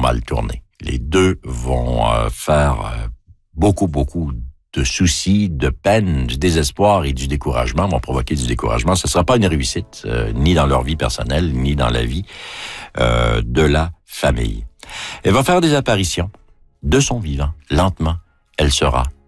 mal tourner. Les deux vont faire beaucoup de soucis, de peine, du désespoir et du découragement, vont provoquer du découragement. Ce ne sera pas une réussite, ni dans leur vie personnelle, ni dans la vie de la famille. Elle va faire des apparitions de son vivant, lentement. Elle sera